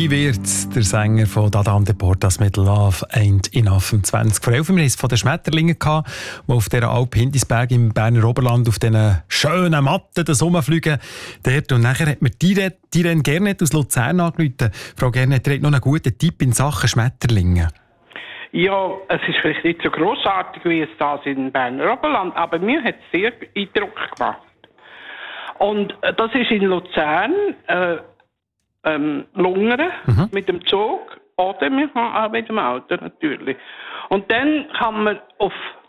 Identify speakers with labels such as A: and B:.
A: Uli Wirz, der Sänger von Dadam Deportas mit Love Ain't Enough am 20 vor 11. Wir hatten es von den Schmetterlingen, die auf dieser Alp Hindisberg im Berner Oberland auf diesen schönen Matten das rumfliegen. Dort. Und nachher hat mir Irene Gernet aus Luzern angerufen. Frau Gernet, ihr habt noch einen guten Tipp in Sachen Schmetterlinge.
B: Ja, es ist vielleicht nicht so grossartig wie es das in Berner Oberland, aber mir hat es sehr Eindruck gemacht. Und das ist in Luzern, Lungern mit dem Zug oder wir haben auch mit dem Auto natürlich. Und dann kann man auf